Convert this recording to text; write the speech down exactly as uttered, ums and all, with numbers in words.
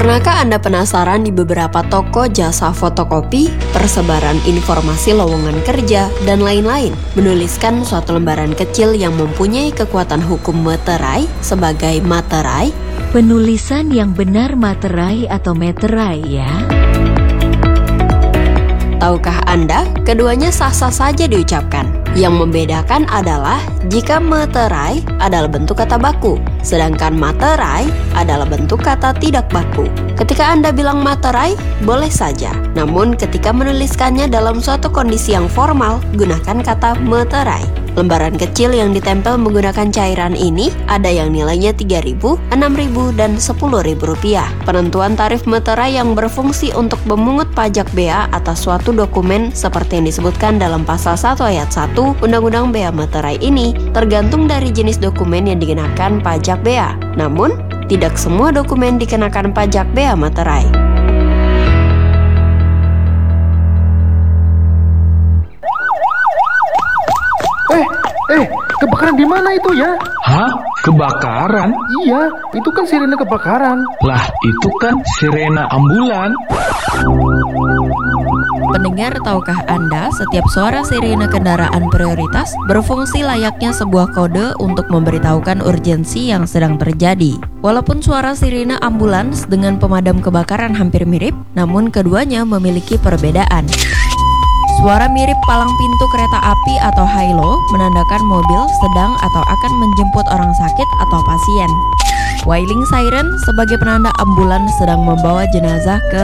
Pernahkah Anda penasaran di beberapa toko jasa fotokopi, persebaran informasi lowongan kerja, dan lain-lain menuliskan suatu lembaran kecil yang mempunyai kekuatan hukum meterai sebagai materai? Penulisan yang benar materai atau meterai ya? Tahukah Anda, keduanya sah-sah saja diucapkan. Yang membedakan adalah jika meterai adalah bentuk kata baku, sedangkan materai adalah bentuk kata tidak baku. Ketika Anda bilang materai, boleh saja. Namun ketika menuliskannya dalam suatu kondisi yang formal, gunakan kata meterai. Lembaran kecil yang ditempel menggunakan cairan ini ada yang nilainya tiga ribu, enam ribu, dan sepuluh ribu rupiah. Penentuan tarif meterai yang berfungsi untuk memungut pajak bea atas suatu dokumen seperti yang disebutkan dalam pasal satu ayat satu Undang-Undang Bea Materai ini tergantung dari jenis dokumen yang dikenakan pajak bea. Namun, tidak semua dokumen dikenakan pajak bea materai. Eh, eh, kebakaran di mana itu ya? Hah? Kebakaran? Iya, itu kan sirene kebakaran. Lah, itu kan sirena ambulan. Pendengar, tahukah Anda setiap suara sirene kendaraan prioritas berfungsi layaknya sebuah kode untuk memberitahukan urgensi yang sedang terjadi. Walaupun suara sirene ambulans dengan pemadam kebakaran hampir mirip, namun keduanya memiliki perbedaan. Suara mirip palang pintu kereta api atau halo menandakan mobil sedang atau akan menjemput orang sakit atau pasien. Wailing siren sebagai penanda ambulans sedang membawa jenazah ke